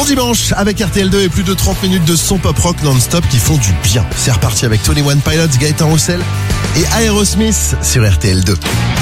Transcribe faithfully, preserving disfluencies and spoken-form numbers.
Bon dimanche avec R T L deux et plus de trente minutes de son pop rock non-stop qui font du bien. C'est reparti avec Tony One Pilots, Gaëtan Roussel et Aerosmith sur R T L deux.